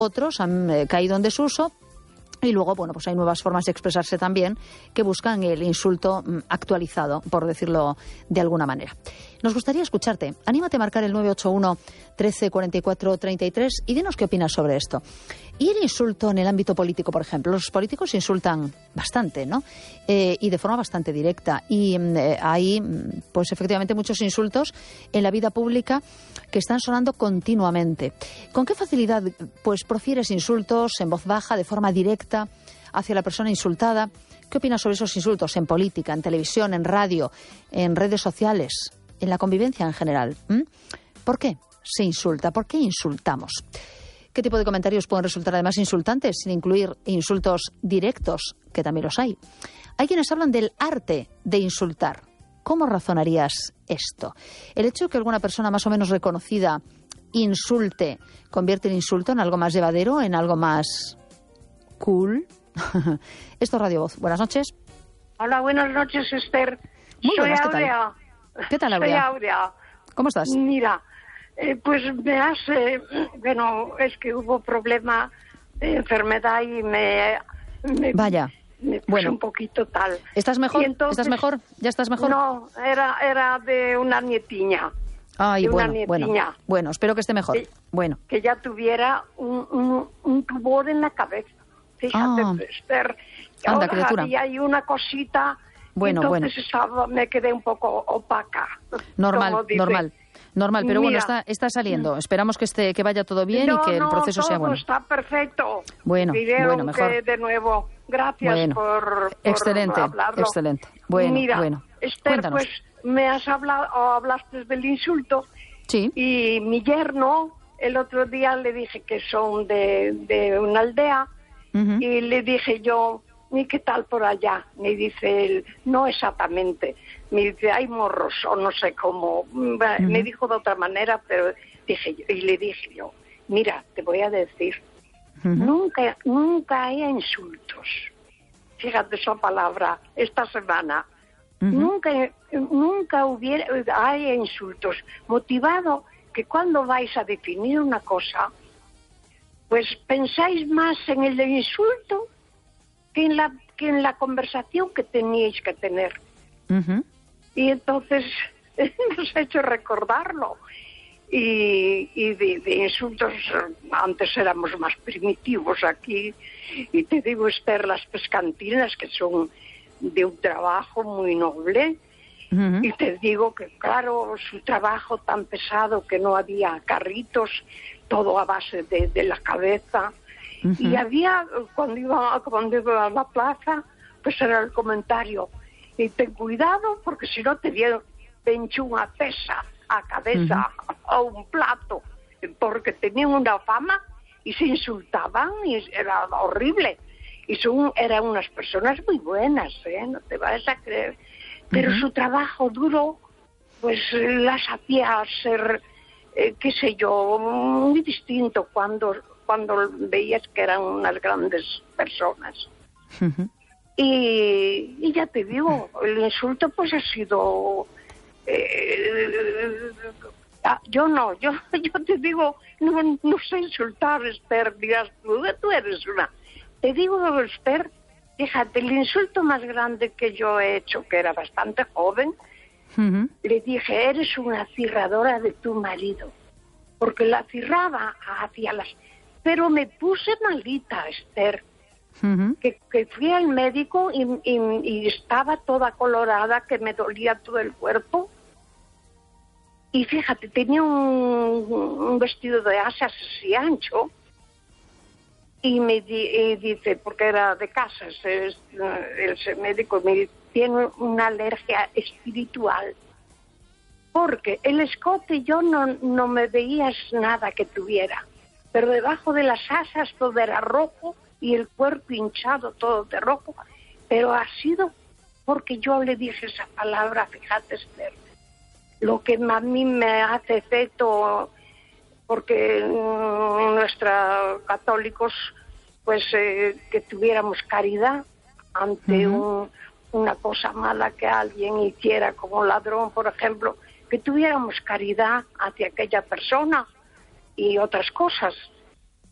otros han caído en desuso. Y luego, bueno, pues hay nuevas formas de expresarse también que buscan el insulto actualizado, por decirlo de alguna manera. Nos gustaría escucharte. Anímate a marcar el 981 13 44 33 y dinos qué opinas sobre esto. Y el insulto en el ámbito político, por ejemplo. Los políticos insultan bastante, ¿no? Y de forma bastante directa. Y hay, pues efectivamente, muchos insultos en la vida pública que están sonando continuamente. ¿Con qué facilidad, pues, profieres insultos en voz baja, de forma directa, hacia la persona insultada? ¿Qué opinas sobre esos insultos en política, en televisión, en radio, en redes sociales, en la convivencia en general? ¿Por qué se insulta? ¿Por qué insultamos? ¿Qué tipo de comentarios pueden resultar además insultantes, sin incluir insultos directos, que también los hay? Hay quienes hablan del arte de insultar. ¿Cómo razonarías esto? El hecho de que alguna persona más o menos reconocida insulte, ¿convierte el insulto en algo más llevadero, en algo más cool? Esto es Radio Voz. Buenas noches. Hola, buenas noches, Esther. Muy Soy buenas, ¿qué tal? Aurea. ¿Qué tal, Aurea? Soy Aurea. ¿Cómo estás? Mira, pues me hace... bueno, es que hubo problema de enfermedad y Vaya. me puse Bueno. un poquito tal. ¿Estás mejor? Y entonces- ¿Estás mejor? ¿Ya estás mejor? No, era de una nietiña. Ay, de una bueno. nietiña. Bueno, espero que esté mejor. Sí. Bueno. Que ya tuviera un tumor en la cabeza. Fíjate, Esther. que Anda, ahora criatura. había ahí una cosita. Bueno, entonces me quedé un poco opaca. como Normal, dice. normal. Pero bueno, Mira. está saliendo. Esperamos que vaya todo bien y que el proceso sea bueno. Está perfecto. Bueno, Pidieron mejor. que de nuevo. Gracias Bueno, por excelente, hablarlo. excelente. Bueno, Mira, bueno. Esther, Cuéntanos. pues me has hablado, o hablaste del insulto. Sí. Y mi yerno, el otro día le dije que son de una aldea. Ujú. Y le dije yo, ¿y qué tal por allá? Me dice él, no exactamente. Me dice, hay morros, o no sé cómo. Me dijo de otra manera, pero le dije yo, mira, te voy a decir, nunca hay insultos. Fíjate esa palabra, esta semana. Nunca hay insultos. Motivado que cuando vais a definir una cosa, pues pensáis más en el insulto que en la conversación que teníais que tener. Y entonces nos ha hecho recordarlo. Y de insultos, antes éramos más primitivos aquí. Y te digo, Esther, las pescantinas, que son de un trabajo muy noble. Y te digo que, claro, su trabajo tan pesado que no había carritos, todo a base de la cabeza. Y había, cuando iba a la plaza, pues era el comentario, y ten cuidado porque si no te encho una pesa a cabeza o un plato, porque tenían una fama y se insultaban y era horrible. Y eran unas personas muy buenas, no te vas a creer. Pero su trabajo duro, pues las hacía ser, qué sé yo, muy distinto cuando veías que eran unas grandes personas. Y ya te digo, el insulto pues ha sido... yo te digo, no sé insultar, Esther, dirás tú eres una... Te digo, Esther, fíjate, el insulto más grande que yo he hecho, que era bastante joven, le dije, eres una cirradora de tu marido, porque la cirraba hacia las... Pero me puse malita, Esther, que fui al médico y estaba toda colorada, que me dolía todo el cuerpo. Y fíjate, tenía un vestido de asas así ancho, y me dice, porque era de casas, el médico me dice, tiene una alergia espiritual, porque el escote yo no me veías nada que tuviera, pero debajo de las asas todo era rojo y el cuerpo hinchado todo de rojo, pero ha sido porque yo le dije esa palabra, fíjate, Esther, lo que a mí me hace efecto, porque nuestra católicos, pues que tuviéramos caridad ante una cosa mala que alguien hiciera, como ladrón, por ejemplo, que tuviéramos caridad hacia aquella persona y otras cosas.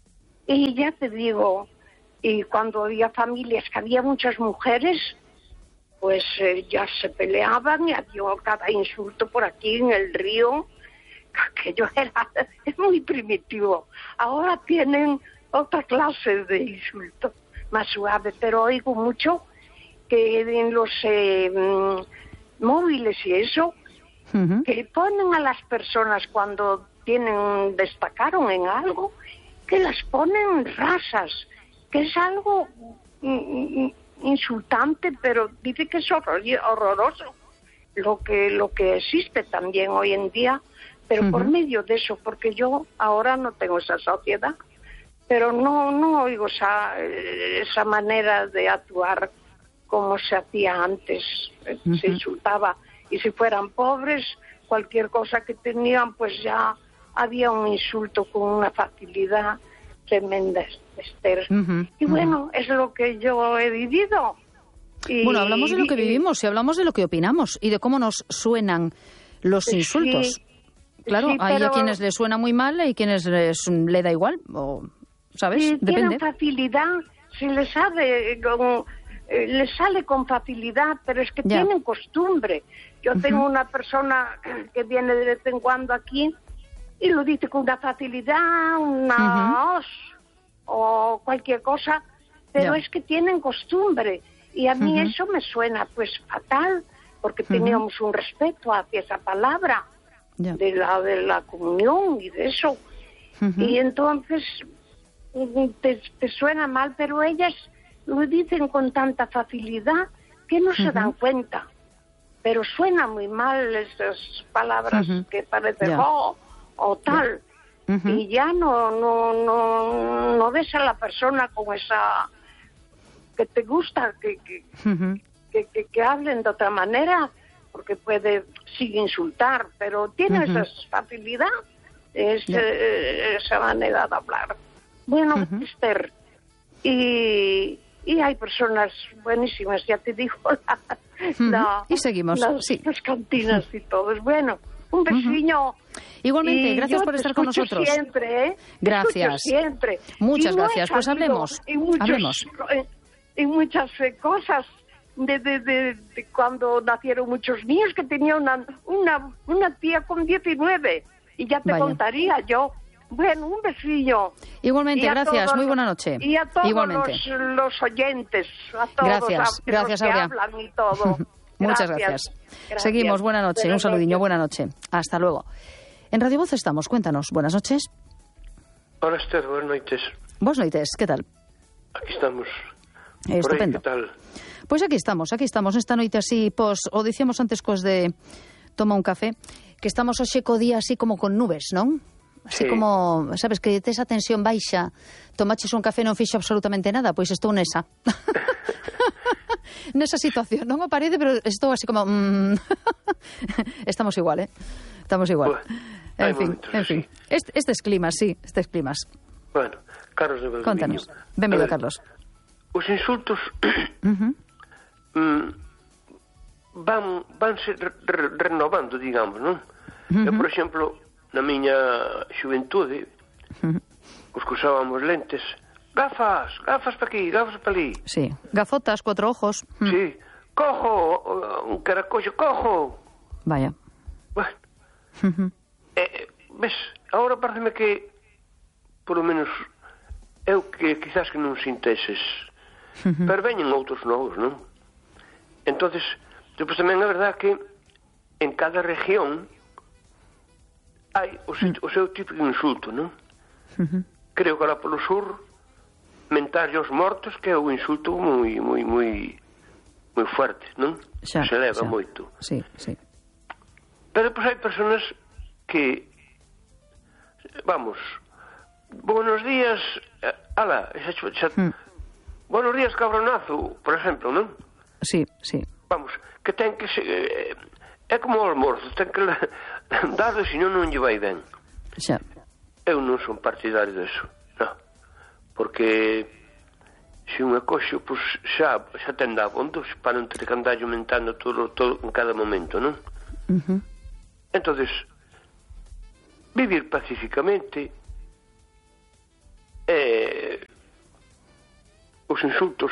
Y ya te digo, y cuando había familias que había muchas mujeres, pues ya se peleaban y había cada insulto por aquí en el río. Aquello es muy primitivo. Ahora tienen otra clase de insulto, más suave, pero oigo mucho que en los móviles y eso, que ponen a las personas cuando destacaron en algo, que las ponen rasas, que es algo insultante, pero dice que es horroroso lo que existe también hoy en día, pero por medio de eso, porque yo ahora no tengo esa sociedad, pero no oigo esa manera de actuar como se hacía antes. Se insultaba, y si fueran pobres, cualquier cosa que tenían, pues ya había un insulto con una facilidad tremenda, Esther. Y bueno, es lo que yo he vivido. Bueno, hablamos de lo que vivimos y hablamos de lo que opinamos y de cómo nos suenan los insultos. Sí, claro, sí, hay a quienes les suena muy mal y hay quienes le da igual, ¿sabes? Sí, depende. tienen facilidad, si les sale con facilidad, pero es que tienen costumbre. Yo tengo una persona que viene de vez en cuando aquí y lo dice con una facilidad, una os o cualquier cosa, pero es que tienen costumbre. Y a mí eso me suena pues fatal, porque teníamos un respeto hacia esa palabra de la comunión y de eso. Y entonces te suena mal, pero ellas lo dicen con tanta facilidad que no se dan cuenta. Pero suena muy mal esas palabras que parecen o tal. Y ya no ves a la persona con esa que te gusta que hablen de otra manera, porque puede sin insultar, pero tiene esa facilidad, esa manera de hablar. Bueno, Esther, y hay personas buenísimas, ya te digo, y seguimos, las cantinas y todo. Bueno, un besillo. Igualmente, gracias por estar con nosotros. Siempre, ¿eh? Gracias. Siempre. Muchas gracias. Pues hablemos. Hablemos. Y muchas cosas de cuando nacieron muchos niños, que tenía una tía con 19 y ya te contaría yo. Bueno, un besillo. Igualmente, gracias. Muy buena noche. Y a todos Igualmente. los oyentes, a todos gracias, los que Aurea. hablan y todo. Muchas gracias. Seguimos, buena noche. Un saludiño, buena noche. Hasta luego. En Radio Voz estamos, cuéntanos. Buenas noches. Hola, Esther, buenas noches. Buenas noites, ¿qué tal? Aquí estamos. Estupendo. Por aí, que tal? Pois aquí estamos esta noite así, o dicíamos antes cos de toma un café, que estamos hoxe co día así como con nubes, non? Así como, sabes, que tes a tensión baixa, tomaches un café e non fixo absolutamente nada, pois estou nesa. Nesa situación, non o parece, pero estou así como... Estamos igual, Estamos igual. Bueno, en fin. Estes climas, estes climas. Bueno, Carlos de Valdoviño. Contanos. Benvido, Carlos. Os insultos vanse renovando, digamos, non? Eu, por exemplo, na miña xuventude, os que usábamos lentes, gafas pa aquí, gafas pa ali. Sí, gafotas, 4 ojos. Sí, cojo, un caracollo, cojo. Vaya. Bueno, ves, agora pareceme que, por lo menos, eu que quizás que non sinteses, pero veñen outros novos, non? Entonces, depois tamén é verdad que en cada región hai o seu tipo de insulto, non? Creo que lá polo sur mentar aos mortos, que é un insulto moi fuerte, non? Se eleva moito. Sí. Pero depois hai personas que, vamos, buenos días, buenos días, cabronazo, por exemplo, non? Sí. Vamos, que ten que ser, é como o almorzo, ten que darle, senón non lle vai ben. Xa. Eu non son partidario deso, non, porque se unha coxo, pois xa ten dado ondos para non ter que andar aumentando todo en cada momento, non? Entonces, vivir pacíficamente os insultos,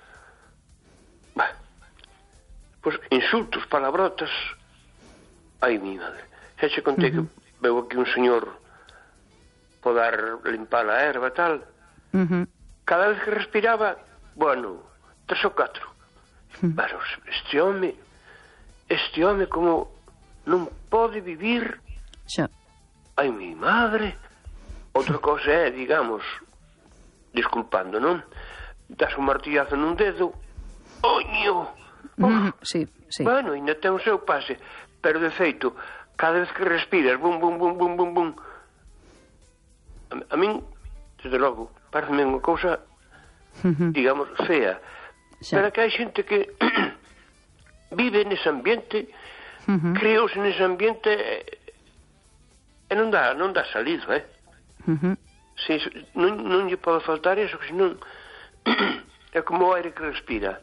pues insultos, palabrotas, ai, mi madre. Xa che contei que veu aquí un señor podar limpar a erva e tal. Cada vez que respiraba, bueno, 3 ou 4. Pero este home como non pode vivir. Ai, mi madre. Outra cosa é, digamos, disculpando, non? Das un martillazo nun dedo, oño. Sí. Bueno, ainda ten o seu pase, pero de feito, cada vez que respiras, bum, bum, bum, bum, bum, bum. A min, desde logo, pareceme unha cousa, digamos, fea. Pero que hai xente que vive nese ambiente, creouse nese ambiente e non dá salido, Si, non lle pode faltar eso, que senón é como o aire que respira.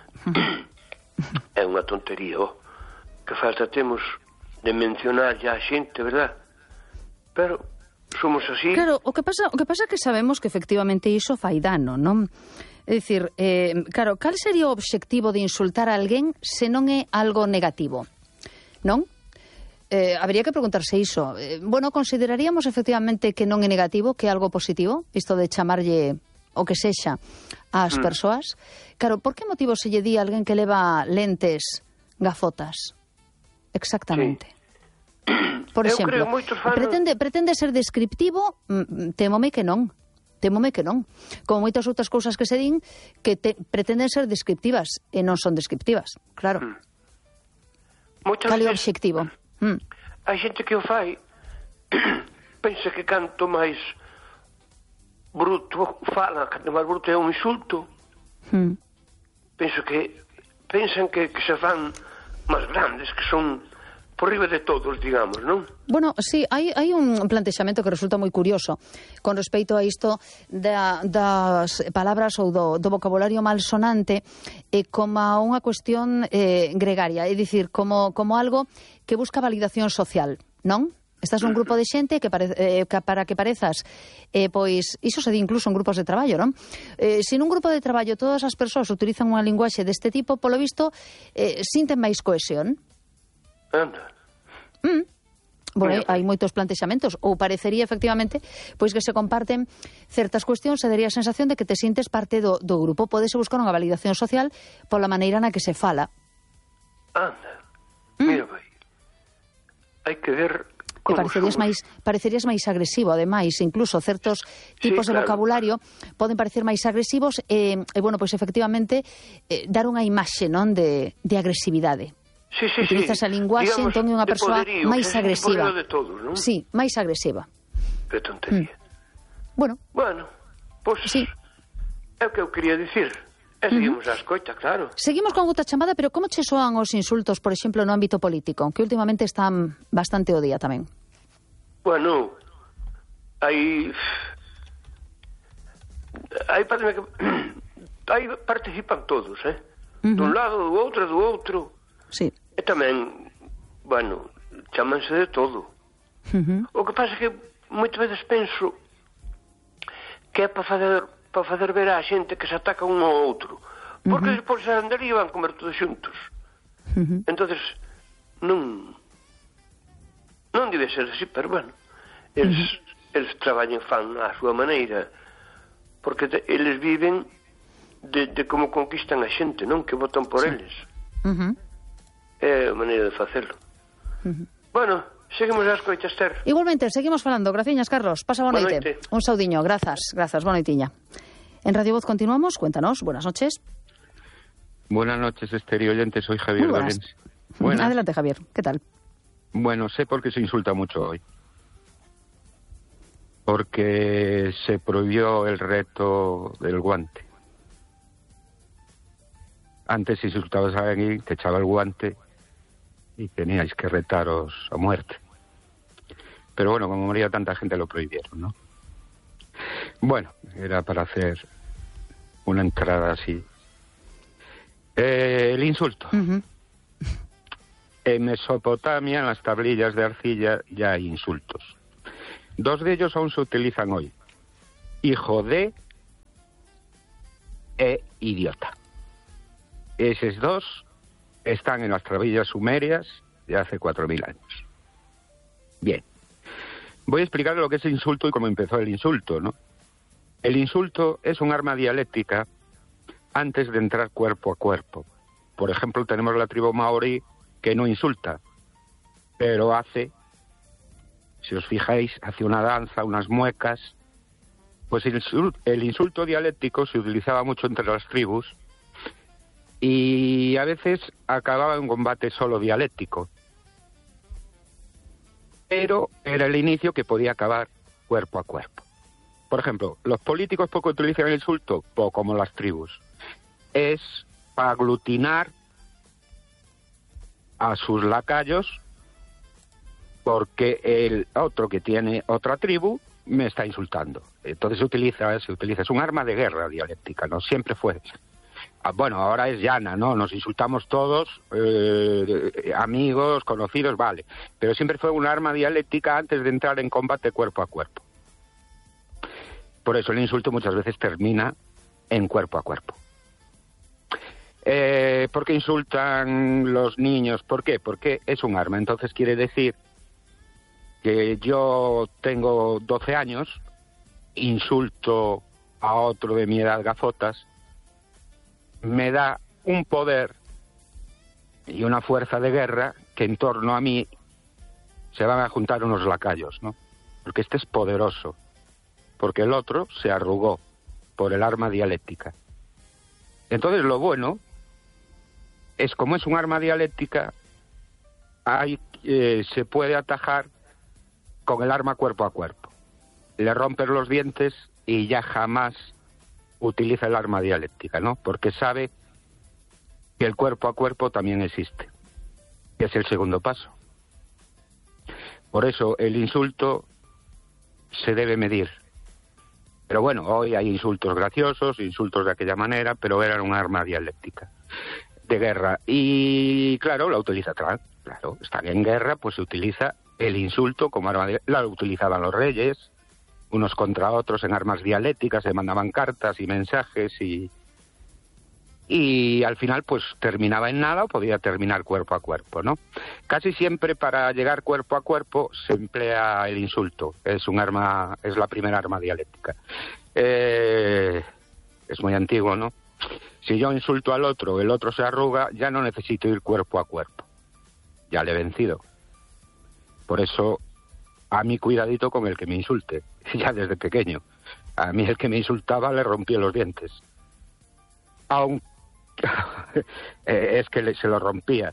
É unha tontería, que falta temos de mencionar ya a xente, verdad? Pero somos así. Claro, o que pasa é que sabemos que efectivamente iso fai dano, non? É dicir, claro, cal sería o obxectivo de insultar a alguén se non é algo negativo, non? Habría que preguntarse iso. Bueno, consideraríamos efectivamente que non é negativo, que é algo positivo, isto de chamarlle o que sexa ás persoas. Claro, por que motivo se lle di a alguén que leva lentes, gafotas? Exactamente. Sí. Por exemplo, pretende ser descriptivo, témome que non. Como moitas outras cousas que se din que pretenden ser descriptivas e non son descriptivas, claro. Cal é o obxectivo? Hai xente que o fai pensa que canto máis bruto fala, canto máis bruto é un insulto. Pensan que se fan máis grandes, que son por riba de todos, digamos, non? Bueno, sí, hai un plantexamento que resulta moi curioso con respecto a isto das palabras ou do vocabulario malsonante como unha cuestión gregaria, é dicir, como algo que busca validación social, non? Estás nun grupo de xente que para que parezas, pois, iso se di incluso en grupos de traballo, non? Se nun grupo de traballo todas as persoas utilizan unha linguaxe deste tipo, polo visto, sinten máis cohesión. Anda. Bueno, hai moitos plantexamentos, ou parecería efectivamente pois que se comparten certas cuestións e daría a sensación de que te sintes parte do grupo. Podese buscar unha validación social pola maneira na que se fala. Anda. Mira, vai. Hai que ver como parecerías máis agresivo, ademais, incluso certos tipos de vocabulario poden parecer máis agresivos e bueno, pois efectivamente dar unha imaxe, non, de agresividade. Sí. Utilizas a linguaxe, entón é unha persoa máis agresiva. De todos, non? Sí, máis agresiva. Que tontería. Bueno, pois sí. É o que eu quería dicir. E seguimos a escoita, claro. Seguimos con outra chamada, pero como che soan os insultos, por exemplo, no ámbito político, que últimamente están bastante o día tamén? Bueno, aí parece que aí participan todos, dun lado, do outro. Sí. E tamén, bueno, chámanse de todo. O que pasa é que moitas veces penso que é para facer ver a xente que se ataca un ao outro. Porque por esa andaría van comer todos xuntos. Entonces, non debe ser así, pero bueno, eles traballan, fan á súa maneira, porque eles viven de como conquistan a xente, non? Que votan por eles. É a maneira de facelo. Bueno, seguimos as coitas, Ter. Igualmente, seguimos falando. Graciñas, Carlos. Pasa boa noite. Un saudiño, grazas, boa noitiña. En Radio Voz continuamos, cuéntanos, buenas noches. Buenas noches, Esther y oyentes, soy Javier Lorenz. Adelante, Javier, ¿qué tal? Bueno, sé por qué se insulta mucho hoy. Porque se prohibió el reto del guante. Antes si insultabas a alguien, te echaba el guante y teníais que retaros a muerte. Pero bueno, como moría tanta gente lo prohibieron, ¿no? Bueno, era para hacer una entrada así. El insulto. En Mesopotamia, en las tablillas de arcilla, ya hay insultos. 2 de ellos aún se utilizan hoy. Hijo de idiota. Esos dos están en las tablillas sumerias de hace 4.000 años. Bien. Voy a explicar lo que es insulto y cómo empezó el insulto, ¿no? El insulto es un arma dialéctica antes de entrar cuerpo a cuerpo. Por ejemplo, tenemos la tribu maorí que no insulta, pero hace, si os fijáis, hace una danza, unas muecas. Pues el insulto dialéctico se utilizaba mucho entre las tribus y a veces acababa en combate solo dialéctico. Pero era el inicio que podía acabar cuerpo a cuerpo. Por ejemplo, los políticos poco utilizan el insulto, poco como las tribus. Es para aglutinar a sus lacayos porque el otro que tiene otra tribu me está insultando. Entonces se utiliza, es un arma de guerra dialéctica, ¿no? Siempre fue. Bueno, ahora es llana, ¿no? Nos insultamos todos, amigos, conocidos, vale. Pero siempre fue un arma dialéctica antes de entrar en combate cuerpo a cuerpo. Por eso el insulto muchas veces termina en cuerpo a cuerpo. ¿Por qué insultan los niños? ¿Por qué? Porque es un arma. Entonces quiere decir que yo tengo 12 años, insulto a otro de mi edad gafotas, me da un poder y una fuerza de guerra que en torno a mí se van a juntar unos lacayos, ¿no? Porque este es poderoso, porque el otro se arrugó por el arma dialéctica. Entonces lo bueno es, como es un arma dialéctica, se puede atajar con el arma cuerpo a cuerpo. Le rompes los dientes y ya jamás utiliza el arma dialéctica, ¿no? Porque sabe que el cuerpo a cuerpo también existe, que es el segundo paso. Por eso el insulto se debe medir. Pero bueno, hoy hay insultos graciosos, insultos de aquella manera, pero eran un arma dialéctica de guerra. Y claro, la utiliza Trump. Claro, están en guerra, pues se utiliza el insulto como arma la utilizaban los reyes, unos contra otros en armas dialécticas, se mandaban cartas y mensajes y al final pues terminaba en nada o podía terminar cuerpo a cuerpo, ¿no? Casi siempre para llegar cuerpo a cuerpo se emplea el insulto, es la primera arma dialéctica. Es muy antiguo, ¿no? Si yo insulto al otro, el otro se arruga, ya no necesito ir cuerpo a cuerpo, ya le he vencido. Por eso, a mí cuidadito con el que me insulte, ya desde pequeño. A mí el que me insultaba le rompía los dientes. Aún es que se lo rompía.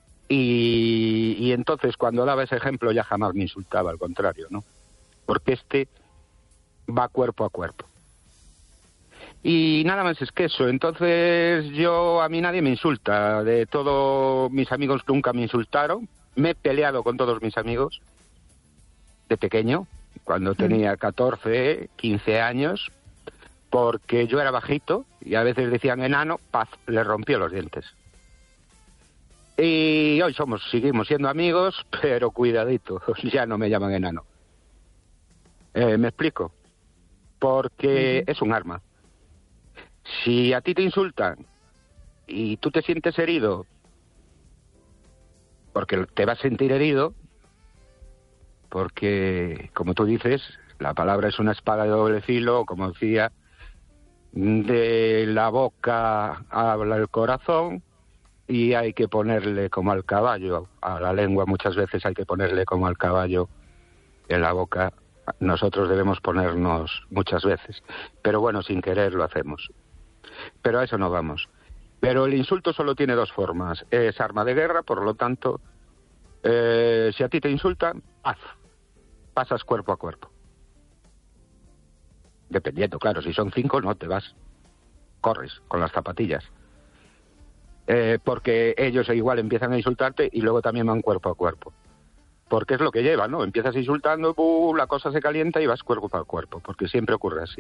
Y entonces cuando daba ese ejemplo ya jamás me insultaba, al contrario, ¿no? Porque este va cuerpo a cuerpo. Y nada más es que eso. Entonces a mí nadie me insulta. De todos mis amigos nunca me insultaron. Me he peleado con todos mis amigos de pequeño, cuando tenía 14, 15 años, porque yo era bajito y a veces decían enano, paz, le rompió los dientes. Y hoy seguimos siendo amigos, pero cuidadito, ya no me llaman enano. ¿Me explico? Porque es un arma. Si a ti te insultan y tú te sientes herido, porque te vas a sentir herido, porque, como tú dices, la palabra es una espada de doble filo, como decía, de la boca habla el corazón y hay que ponerle como al caballo, a la lengua muchas veces hay que ponerle como al caballo en la boca. Nosotros debemos ponernos muchas veces, pero bueno, sin querer lo hacemos. Pero a eso no vamos. Pero el insulto solo tiene dos formas. Es arma de guerra, por lo tanto, si a ti te insultan, pasas cuerpo a cuerpo. Dependiendo, claro, si son 5 no te vas. Corres con las zapatillas. Porque ellos igual empiezan a insultarte y luego también van cuerpo a cuerpo. Porque es lo que lleva, ¿no? Empiezas insultando, la cosa se calienta y vas cuerpo a cuerpo, porque siempre ocurre así.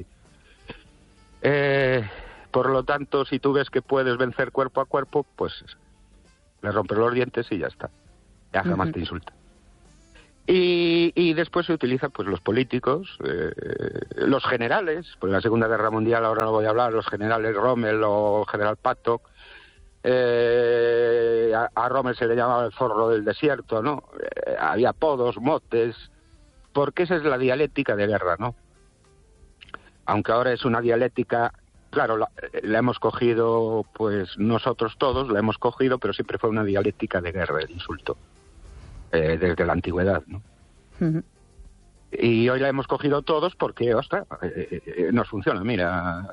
Por lo tanto, si tú ves que puedes vencer cuerpo a cuerpo, pues le rompes los dientes y ya está. Ya jamás te insulta. Y después se utiliza pues los políticos, los generales, pues en la Segunda Guerra Mundial, ahora no voy a hablar, los generales Rommel o general Paddock, a Rommel se le llamaba el zorro del desierto, ¿no? Había apodos, motes, porque esa es la dialéctica de guerra, ¿no? Aunque ahora es una dialéctica, claro, la hemos cogido, pues nosotros todos la hemos cogido, pero siempre fue una dialéctica de guerra el insulto. Desde la antigüedad, ¿no? Uh-huh. Y hoy la hemos cogido todos porque, ostras, nos funciona. Mira,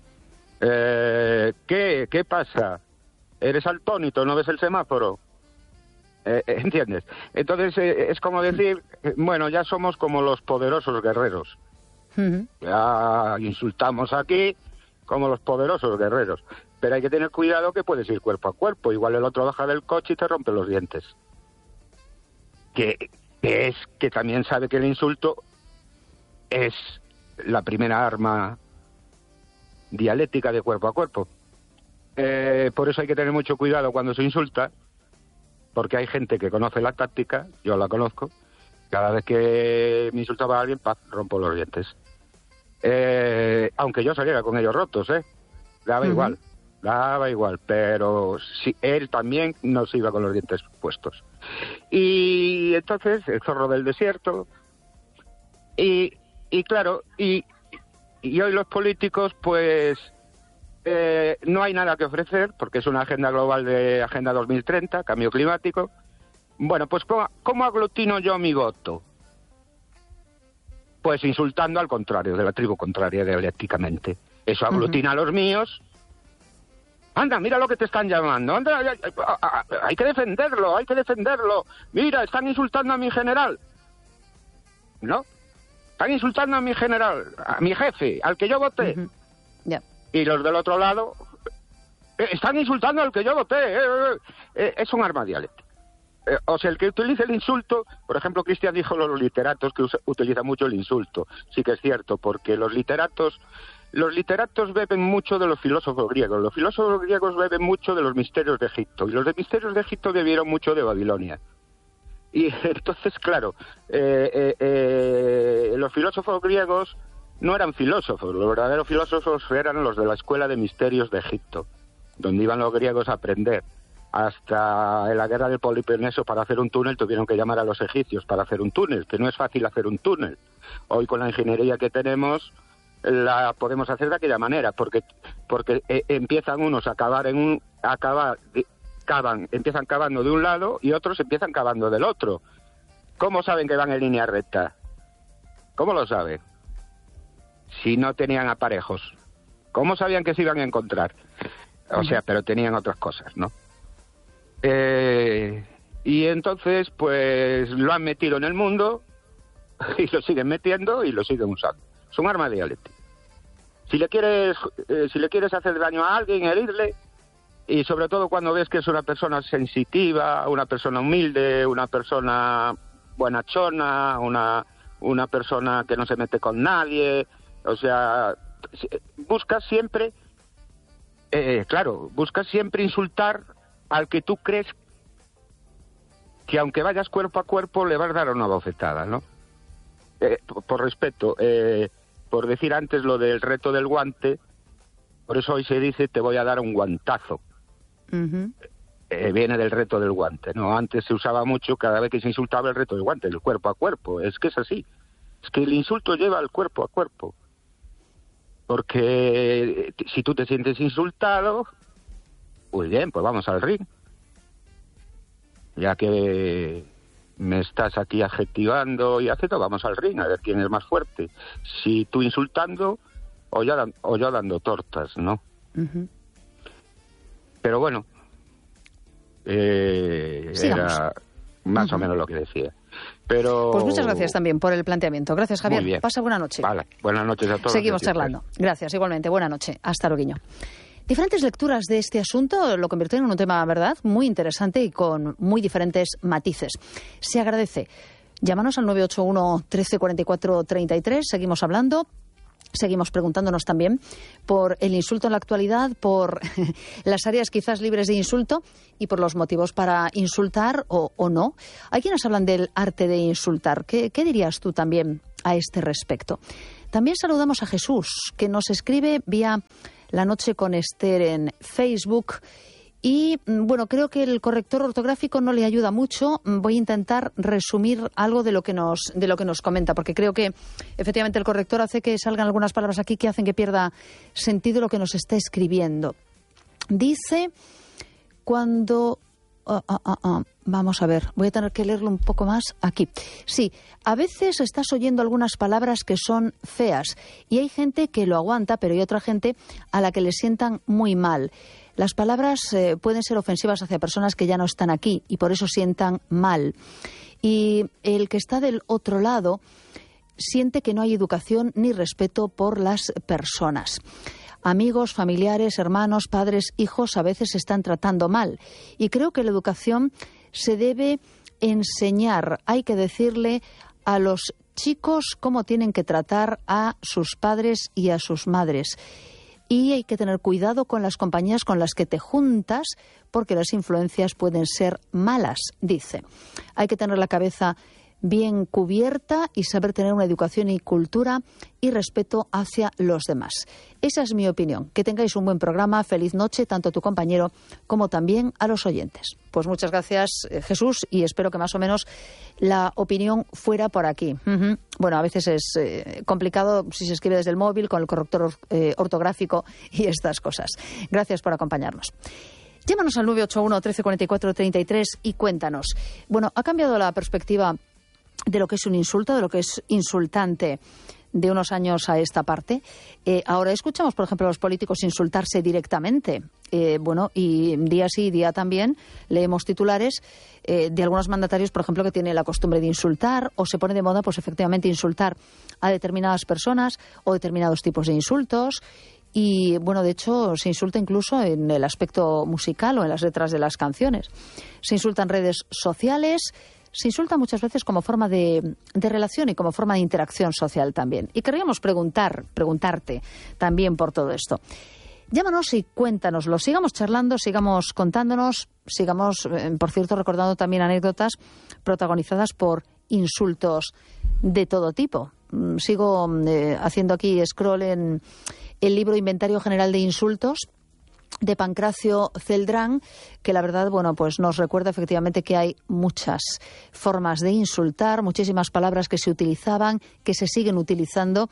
¿qué pasa? ¿Eres atónito? ¿No ves el semáforo? ¿Entiendes? Entonces es como decir, bueno, ya somos como los poderosos guerreros. Uh-huh. Ya insultamos aquí como los poderosos guerreros. Pero hay que tener cuidado que puedes ir cuerpo a cuerpo. Igual el otro baja del coche y te rompe los dientes. Que también sabe que el insulto es la primera arma dialéctica de cuerpo a cuerpo. Por eso hay que tener mucho cuidado cuando se insulta, porque hay gente que conoce la táctica, yo la conozco, cada vez que me insultaba a alguien, rompo los dientes. Aunque yo saliera con ellos rotos, daba igual, pero sí, él también no se iba con los dientes puestos. Y entonces, el zorro del desierto, y claro, y hoy los políticos, pues, no hay nada que ofrecer, porque es una agenda global de Agenda 2030, cambio climático. Bueno, pues, ¿cómo aglutino yo mi voto? Pues insultando al contrario, de la tribu contraria dialécticamente. Eso aglutina a los míos. Anda, mira lo que te están llamando. Anda, hay que defenderlo. Mira, están insultando a mi general. ¿No? Están insultando a mi general, a mi jefe, al que yo voté. Uh-huh. Yeah. Y los del otro lado están insultando al que yo voté. Es un arma dialéctica. O sea, el que utilice el insulto, por ejemplo, Cristian dijo los literatos que utilizan mucho el insulto. Sí que es cierto, porque los literatos beben mucho de los filósofos griegos. Los filósofos griegos beben mucho de los misterios de Egipto. Y los de misterios de Egipto bebieron mucho de Babilonia. Y entonces, claro, los filósofos griegos no eran filósofos. Los verdaderos filósofos eran los de la escuela de misterios de Egipto, donde iban los griegos a aprender. Hasta en la guerra del Peloponeso, para hacer un túnel, tuvieron que llamar a los egipcios para hacer un túnel, que no es fácil hacer un túnel. Hoy, con la ingeniería que tenemos, la podemos hacer de aquella manera, porque empiezan unos a cavar empiezan cavando de un lado y otros empiezan cavando del otro. ¿Cómo saben que van en línea recta? ¿Cómo lo saben? Si no tenían aparejos. ¿Cómo sabían que se iban a encontrar? O sea, pero tenían otras cosas, ¿no? Y entonces, pues, lo han metido en el mundo y lo siguen metiendo y lo siguen usando. Es un arma dialéctica. Si le quieres hacer daño a alguien, herirle, y sobre todo cuando ves que es una persona sensitiva, una persona humilde, una persona buenachona, una persona que no se mete con nadie, o sea, buscas siempre insultar al que tú crees que aunque vayas cuerpo a cuerpo le vas a dar una bofetada, ¿no? Por respeto, por decir antes lo del reto del guante, por eso hoy se dice te voy a dar un guantazo. Uh-huh. Viene del reto del guante, ¿no? Antes se usaba mucho cada vez que se insultaba el reto del guante, el cuerpo a cuerpo. Es que es así. Es que el insulto lleva al cuerpo a cuerpo. Porque si tú te sientes insultado, muy bien, pues vamos al ring. Ya que me estás aquí adjetivando y haciendo, vamos al ring a ver quién es más fuerte. Si tú insultando o yo dando tortas, ¿no? Uh-huh. Pero bueno, era más o menos lo que decía. Pero... Pues muchas gracias también por el planteamiento. Gracias, Javier. Muy bien. Pasa buena noche. Vale, buenas noches a todos. Seguimos charlando. Gracias, igualmente. Buena noche. Hasta luego. Diferentes lecturas de este asunto lo convirtieron en un tema, ¿verdad?, muy interesante y con muy diferentes matices. Se agradece. Llámanos al 981 13 44 33. Seguimos hablando. Seguimos preguntándonos también por el insulto en la actualidad, por las áreas quizás libres de insulto y por los motivos para insultar o no. Hay quienes hablan del arte de insultar. ¿Qué dirías tú también a este respecto? También saludamos a Jesús, que nos escribe vía La Noche con Esther en Facebook. Y, bueno, creo que el corrector ortográfico no le ayuda mucho. Voy a intentar resumir algo de lo que nos comenta, porque creo que, efectivamente, el corrector hace que salgan algunas palabras aquí que hacen que pierda sentido lo que nos está escribiendo. Dice, cuando... Vamos a ver, voy a tener que leerlo un poco más aquí. Sí, a veces estás oyendo algunas palabras que son feas y hay gente que lo aguanta, pero hay otra gente a la que le sientan muy mal. Las palabras pueden ser ofensivas hacia personas que ya no están aquí y por eso sientan mal. Y el que está del otro lado siente que no hay educación ni respeto por las personas. Amigos, familiares, hermanos, padres, hijos a veces se están tratando mal. Y creo que la educación se debe enseñar. Hay que decirle a los chicos cómo tienen que tratar a sus padres y a sus madres. Y hay que tener cuidado con las compañías con las que te juntas, porque las influencias pueden ser malas, dice. Hay que tener la cabeza bien cubierta y saber tener una educación y cultura y respeto hacia los demás. Esa es mi opinión. Que tengáis un buen programa. Feliz noche, tanto a tu compañero como también a los oyentes. Pues muchas gracias, Jesús, y espero que más o menos la opinión fuera por aquí. Bueno, a veces es complicado si se escribe desde el móvil con el corrector ortográfico y estas cosas. Gracias por acompañarnos. Llámanos al 981 13 44 33 y cuéntanos. Bueno, ha cambiado la perspectiva de lo que es un insulto, de lo que es insultante de unos años a esta parte. Ahora escuchamos, por ejemplo, a los políticos insultarse directamente. Bueno, y día sí, día también leemos titulares de algunos mandatarios, por ejemplo, que tienen la costumbre de insultar o se pone de moda, pues efectivamente, insultar a determinadas personas o determinados tipos de insultos. Y, bueno, de hecho, se insulta incluso en el aspecto musical o en las letras de las canciones. Se insulta en redes sociales. Se insulta muchas veces como forma de relación y como forma de interacción social también. Y querríamos preguntarte también por todo esto. Llámanos y cuéntanoslo. Sigamos charlando, sigamos contándonos, sigamos, por cierto, recordando también anécdotas protagonizadas por insultos de todo tipo. Sigo haciendo aquí scroll en el libro Inventario General de Insultos de Pancracio Celdrán, que la verdad, bueno, pues nos recuerda efectivamente que hay muchas formas de insultar, muchísimas palabras que se utilizaban, que se siguen utilizando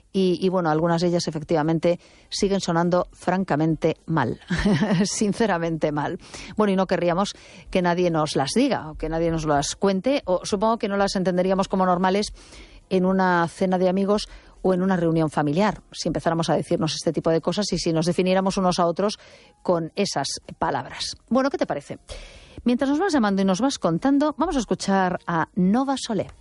y bueno, algunas de ellas efectivamente siguen sonando francamente mal, sinceramente mal. Bueno, y no querríamos que nadie nos las diga o que nadie nos las cuente, o supongo que no las entenderíamos como normales en una cena de amigos o en una reunión familiar, si empezáramos a decirnos este tipo de cosas y si nos definiéramos unos a otros con esas palabras. Bueno, ¿qué te parece? Mientras nos vas llamando y nos vas contando, vamos a escuchar a Nova Solé.